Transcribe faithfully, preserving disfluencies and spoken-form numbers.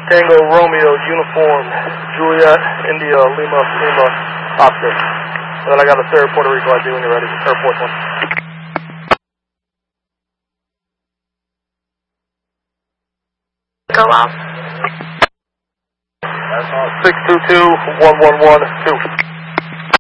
Tango Romeo, uniform, Juliet, India, Lima, Lima, Oscar. And then I got a third Puerto Rico I D when you're ready, or fourth one. Go off. six two two, one one one two.